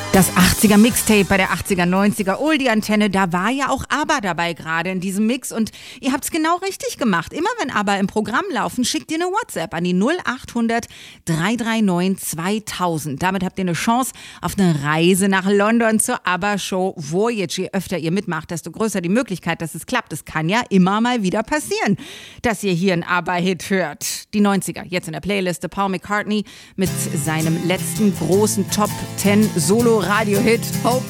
Das 80er Mixtape bei der 80er, 90er Oldie-Antenne, da war ja auch ABBA dabei gerade in diesem Mix und ihr habt's genau richtig gemacht. Immer wenn ABBA im Programm laufen, schickt ihr eine WhatsApp an die 0800 339 2000. Damit habt ihr eine Chance auf eine Reise nach London zur ABBA-Show Voyage. Je öfter ihr mitmacht, desto größer die Möglichkeit, dass es klappt. Es kann ja immer mal wieder passieren, dass ihr hier einen ABBA-Hit hört. Die 90er, jetzt in der Playliste Paul McCartney mit seinem letzten großen Top 10 Solo-Radio-Hit Hope